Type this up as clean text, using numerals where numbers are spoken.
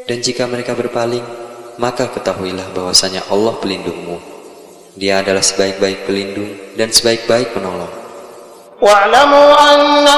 Dan jika mereka berpaling, maka ketahuilah bahwasanya Allah pelindungmu. Dia adalah sebaik-baik pelindung dan sebaik-baik penolong. واعلموا أن